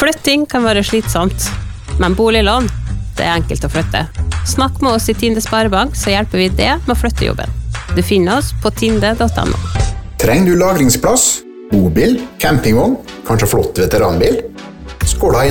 Flytting kan være slitsomt, men boliglån, det er enkelt å flytte. Snakk med oss i Tinde Sparebank, så hjelper vi det med å flytte jobben. Du finner oss på tinde.no. Trenger du lagringsplass, bobil, campingvogn, kanskje flott veteranbil? Skål